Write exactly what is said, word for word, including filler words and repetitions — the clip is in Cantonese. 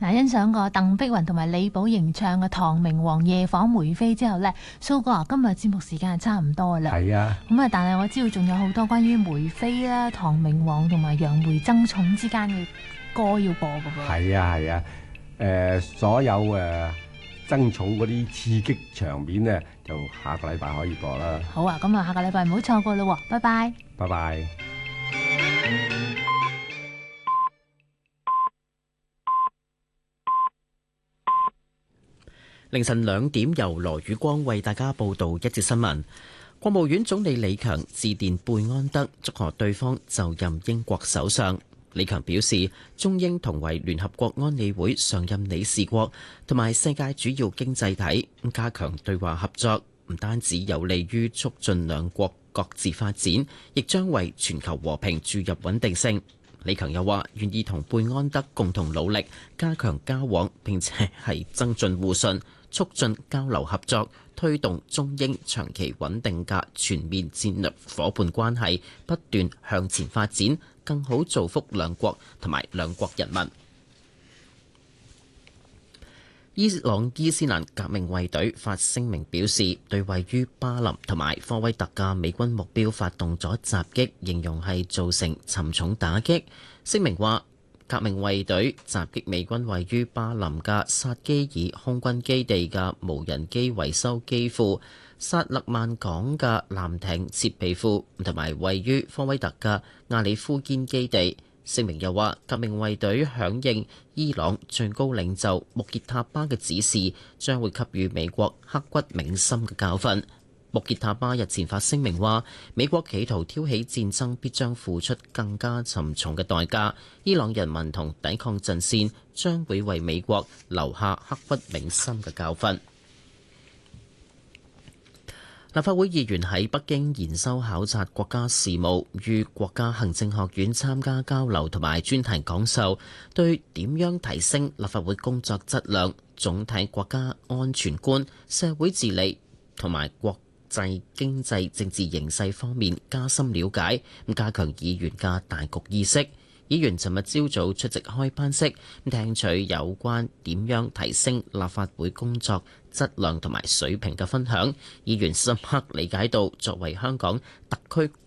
嗱，欣賞過鄧碧雲同埋李寶瑩唱嘅《唐明皇夜訪梅妃》之後呢，蘇哥啊，今日節目時間係差唔多啦。 係啊。 咁啊，但係我知道仲有好多關於梅妃啦、唐明皇同埋楊梅爭寵之間嘅歌要播㗎噃。 係啊係啊，誒、呃、所有誒、呃、爭寵嗰啲刺激場面呢，就下個禮拜可以播啦。 好啊，咁啊，下個禮拜唔好錯過咯，拜拜。 拜拜。 凌晨兩點，由羅宇光為大家報道一節新聞。國務院總理李強致電貝安德，祝賀對方就任英國首相。李強表示，中英同為聯合國安理會常任理事國同埋世界主要經濟體，加強對話合作，唔單止有利於促進兩國各自發展，亦將為全球和平注入穩定性。李強又話，願意同貝安德共同努力，加強交往，並且係增進互信，促進交流合作，推動中英長期穩定嘅全面戰略夥伴關係不斷向前發展，更好造福兩國同埋兩國人民。伊朗伊斯蘭革命衛隊發聲明表示，對位於巴林同埋科威特嘅美軍目標發動咗襲擊，形容係造成沉重打擊。聲明話，革命衛隊襲擊美軍位於巴林嘅薩基爾空軍基地嘅無人機維修機庫、薩勒曼港嘅艦艇設備庫，同埋位於科威特嘅亞里夫堅基地。聲明又話，革命衛隊響應伊朗最高領袖穆傑塔巴嘅指示，將會給予美國刻骨銘心嘅教訓。穆傑塔巴日前發聲明話，美國企圖挑起戰爭，必將付出更加沉重嘅代價。伊朗人民同抵抗陣線將會為美國留下刻骨銘心嘅教訓。立法會議員喺北京研修考察國家事務，於國家行政學院參加交流同埋專題講授，對點樣提升立法會工作質量、總體國家安全觀、社會治理同埋國際經濟政治形勢方面加深了解，咁加強議員嘅大局意識。議員尋日朝早出席開班式，聽取有關點樣提升立法會工作質量同埋水平嘅分享。議員深刻理解到，作為香港特區